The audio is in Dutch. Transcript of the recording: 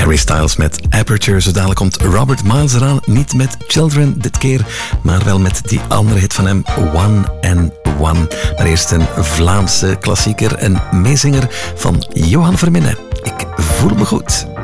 Harry Styles met Aperture. Zo dadelijk komt Robert Miles eraan. Niet met Children dit keer, maar wel met die andere hit van hem, One and One. Maar eerst een Vlaamse klassieker, een meezinger van Johan Verminnen. Ik voel me goed.